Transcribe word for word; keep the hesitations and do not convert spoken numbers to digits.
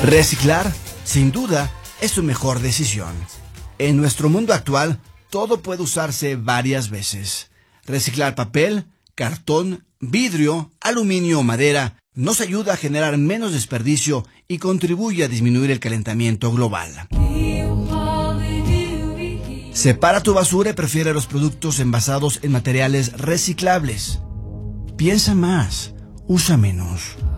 Reciclar, sin duda, es su mejor decisión. En nuestro mundo actual, todo puede usarse varias veces. Reciclar papel, cartón, vidrio, aluminio o madera nos ayuda a generar menos desperdicio y contribuye a disminuir el calentamiento global. Separa tu basura y prefiere los productos envasados en materiales reciclables. Piensa más, usa menos.